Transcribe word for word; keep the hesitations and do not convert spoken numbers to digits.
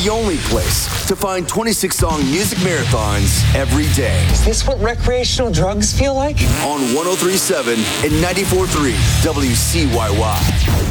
the only place to find twenty-six song music marathons every day. Is this what recreational drugs feel like? On one oh three point seven and ninety-four point three W C Y Y.